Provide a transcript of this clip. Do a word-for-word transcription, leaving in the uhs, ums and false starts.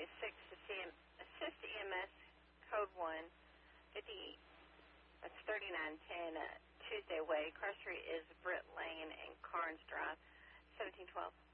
six, assist E M S, code one, fifty, that's thirty-nine ten uh, Tuesday Way. Car Street is Britt Lane and Carnes Drive, seventeen twelve.